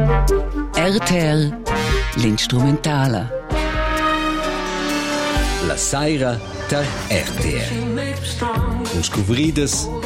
RTL, l'instrumentala. La saira ter RTL. Con scobridas